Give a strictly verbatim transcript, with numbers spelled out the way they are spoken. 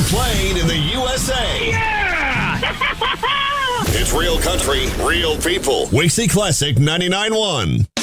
played in the U S A. Yeah! It's real country, real people. Wixie Classic ninety-nine point one.